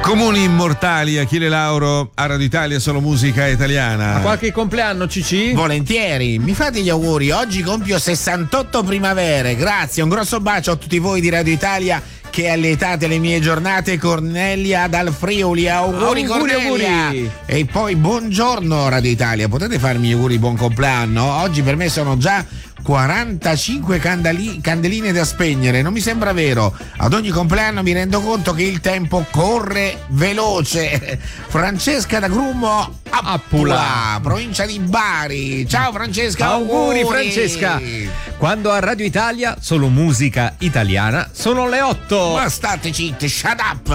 Comuni immortali, Achille Lauro, a Radio Italia, solo musica italiana. A qualche compleanno, Cici? Volentieri, mi fate gli auguri, oggi compio 68 primavere, grazie, un grosso bacio a tutti voi di Radio Italia che allietate le mie giornate. Cornelia dal Friuli, auguri Cornelia. Auguri. E poi buongiorno Radio Italia, potete farmi gli auguri buon compleanno? Oggi per me sono già 45 candeline da spegnere, non mi sembra vero. Ad ogni compleanno mi rendo conto che il tempo corre veloce. Francesca da Grummo, Appula, provincia di Bari. Ciao Francesca, auguri Francesca. Quando a Radio Italia solo musica italiana sono le 8. Ma state zitti, shut up.